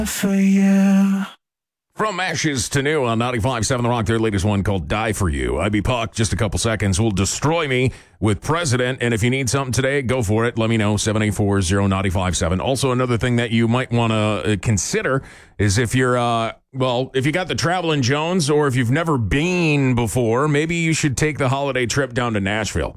For you. From ashes to new on 95.7 The Rock, their latest one called Die For You. IB Puck, just a couple seconds, will destroy me with President. And if you need something today, go for it. Let me know, 784-0957. Also, another thing that you might want to consider is if you're, if you got the Traveling Jones or if you've never been before, maybe you should take the holiday trip down to Nashville.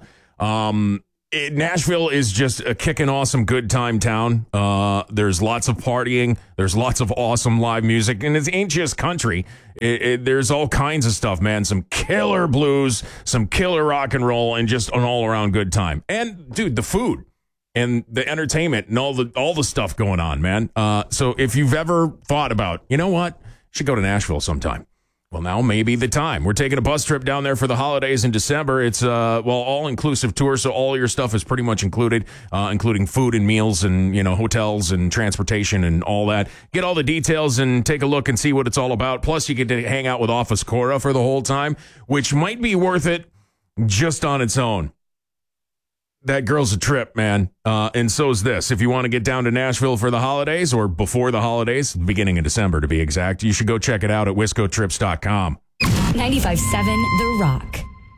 Nashville is just a kicking awesome good time town. There's lots of partying. There's lots of awesome live music. And it ain't just country. There's all kinds of stuff, man. Some killer blues, some killer rock and roll, and just an all-around good time. And, dude, the food and the entertainment and all the stuff going on, man. So if you've ever thought about, you know what, should go to Nashville sometime. Well, now may be the time. We're taking a bus trip down there for the holidays in December. It's all-inclusive tour, so all your stuff is pretty much included, including food and meals and, hotels and transportation and all that. Get all the details and take a look and see what it's all about. Plus, you get to hang out with Office Cora for the whole time, which might be worth it just on its own. That girl's a trip, man. And so is this. If you want to get down to Nashville for the holidays or before the holidays, beginning of December to be exact, you should go check it out at wiscotrips.com. 95.7 The Rock.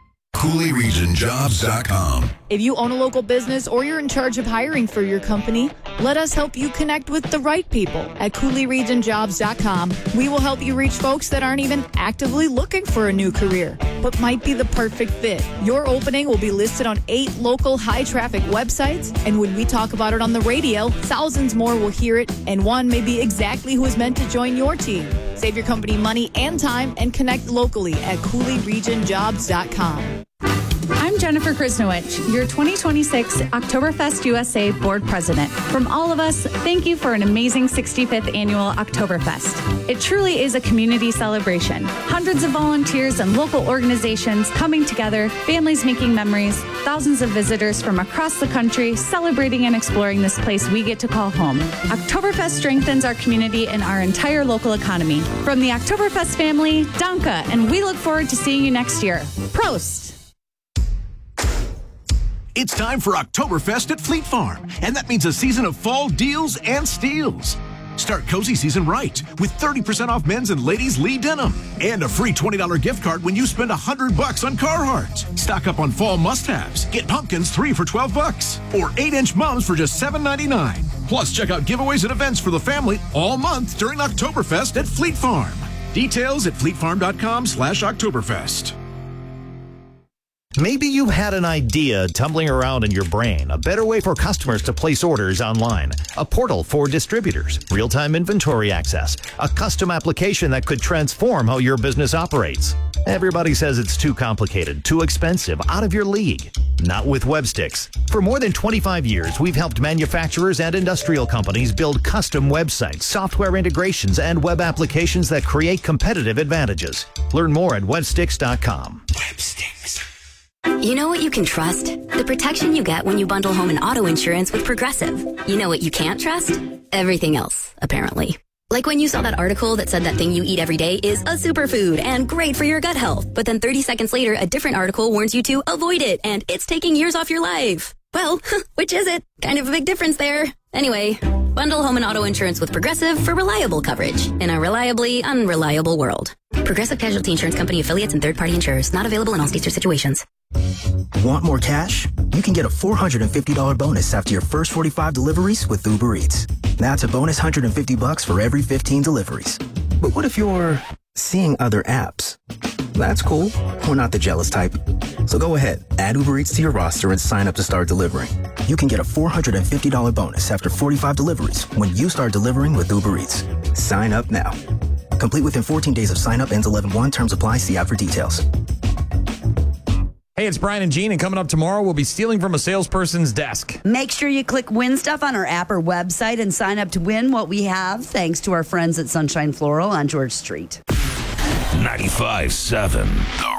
CooleyRegionJobs.com. If you own a local business or you're in charge of hiring for your company, let us help you connect with the right people at CooleyRegionJobs.com. We will help you reach folks that aren't even actively looking for a new career, but might be the perfect fit. Your opening will be listed on 8 local high-traffic websites, and when we talk about it on the radio, thousands more will hear it, and one may be exactly who is meant to join your team. Save your company money and time and connect locally at CooleyRegionJobs.com. I'm Jennifer Krisnowich, your 2026 Oktoberfest USA Board President. From all of us, thank you for an amazing 65th Annual Oktoberfest. It truly is a community celebration. Hundreds of volunteers and local organizations coming together, families making memories, thousands of visitors from across the country celebrating and exploring this place we get to call home. Oktoberfest strengthens our community and our entire local economy. From the Oktoberfest family, Danke, and we look forward to seeing you next year. Prost! It's time for Oktoberfest at Fleet Farm, and that means a season of fall deals and steals. Start cozy season right with 30% off men's and ladies' Lee denim and a free $20 gift card when you spend $100 on Carhartt. Stock up on fall must-haves. Get pumpkins 3 for $12 or 8-inch mums for just $7.99. Plus, check out giveaways and events for the family all month during Oktoberfest at Fleet Farm. Details at fleetfarm.com/Oktoberfest. Maybe you had an idea tumbling around in your brain, a better way for customers to place orders online, a portal for distributors, real-time inventory access, a custom application that could transform how your business operates. Everybody says it's too complicated, too expensive, out of your league. Not with Websticks. For more than 25 years, we've helped manufacturers and industrial companies build custom websites, software integrations, and web applications that create competitive advantages. Learn more at websticks.com. Websticks. You know what you can trust? The protection you get when you bundle home and auto insurance with Progressive. You know what you can't trust? Everything else, apparently. Like when you saw that article that said that thing you eat every day is a superfood and great for your gut health. But then 30 seconds later, a different article warns you to avoid it and it's taking years off your life. Well, which is it? Kind of a big difference there. Anyway, bundle home and auto insurance with Progressive for reliable coverage in a reliably unreliable world. Progressive Casualty Insurance Company affiliates and third-party insurers. Not available in all states or situations. Want more cash? You can get a $450 bonus after your first 45 deliveries with Uber Eats. That's a bonus $150 for every 15 deliveries. But what if you're seeing other apps? That's cool. We're not the jealous type. So go ahead, add Uber Eats to your roster and sign up to start delivering. You can get a $450 bonus after 45 deliveries when you start delivering with Uber Eats. Sign up now. Complete within 14 days of sign up. Ends 11/1. Terms apply. See app for details. Hey, it's Brian and Gene, and coming up tomorrow, we'll be stealing from a salesperson's desk. Make sure you click Win Stuff on our app or website and sign up to win what we have, thanks to our friends at Sunshine Floral on George Street. 95.7